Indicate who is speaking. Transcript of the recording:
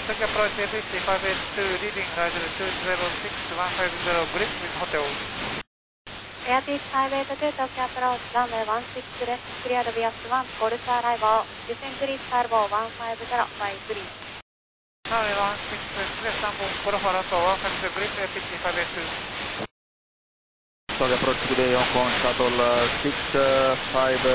Speaker 1: Tokyo approach 5582, leading right 206-150, grip with hotel.
Speaker 2: Airpeak 582, Tokyo approach, runway 16 left, cleared via Swan, call to arrival, descent grid turbo 150 by 3.
Speaker 1: Runway 16 left, Sampo, Golf Alpha 150, grip, Airpeak 582.
Speaker 3: Tokyo approach today, Hong Kong, shuttle 650.